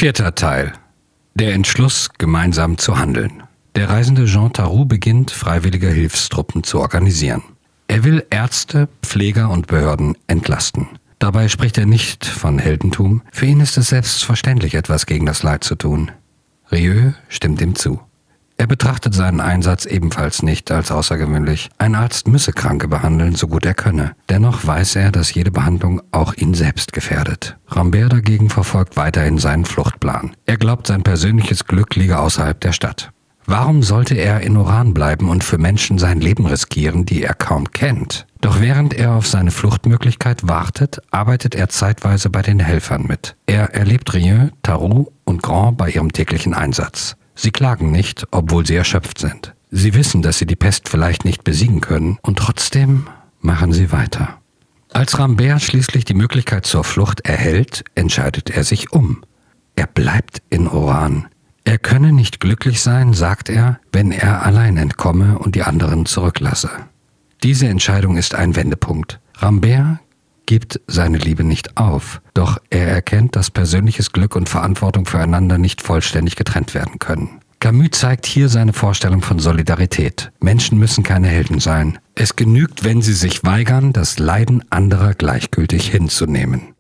4. Teil. Der Entschluss, gemeinsam zu handeln. Der reisende Jean Tarroux beginnt, freiwillige Hilfstruppen zu organisieren. Er will Ärzte, Pfleger und Behörden entlasten. Dabei spricht er nicht von Heldentum. Für ihn ist es selbstverständlich, etwas gegen das Leid zu tun. Rieu stimmt ihm zu. Er betrachtet seinen Einsatz ebenfalls nicht als außergewöhnlich. Ein Arzt müsse Kranke behandeln, so gut er könne. Dennoch weiß er, dass jede Behandlung auch ihn selbst gefährdet. Rambert dagegen verfolgt weiterhin seinen Fluchtplan. Er glaubt, sein persönliches Glück liege außerhalb der Stadt. Warum sollte er in Oran bleiben und für Menschen sein Leben riskieren, die er kaum kennt? Doch während er auf seine Fluchtmöglichkeit wartet, arbeitet er zeitweise bei den Helfern mit. Er erlebt Rieu, Tarroux und Grand bei ihrem täglichen Einsatz. Sie klagen nicht, obwohl sie erschöpft sind. Sie wissen, dass sie die Pest vielleicht nicht besiegen können, und trotzdem machen sie weiter. Als Rambert schließlich die Möglichkeit zur Flucht erhält, entscheidet er sich um. Er bleibt in Oran. Er könne nicht glücklich sein, sagt er, wenn er allein entkomme und die anderen zurücklasse. Diese Entscheidung ist ein Wendepunkt. Rambert gibt seine Liebe nicht auf, doch er erkennt, dass persönliches Glück und Verantwortung füreinander nicht vollständig getrennt werden können. Camus zeigt hier seine Vorstellung von Solidarität. Menschen müssen keine Helden sein. Es genügt, wenn sie sich weigern, das Leiden anderer gleichgültig hinzunehmen.